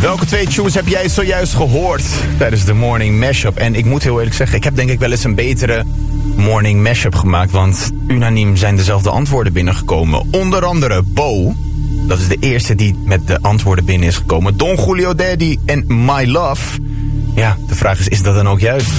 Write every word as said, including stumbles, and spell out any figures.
Welke twee tunes heb jij zojuist gehoord tijdens de morning mashup? En ik moet heel eerlijk zeggen, ik heb denk ik wel eens een betere morning mashup gemaakt. Want unaniem zijn dezelfde antwoorden binnengekomen. Onder andere Bo, dat is de eerste die met de antwoorden binnen is gekomen. Don Julio Daddy en My Love. Ja, de vraag is, is dat dan ook juist?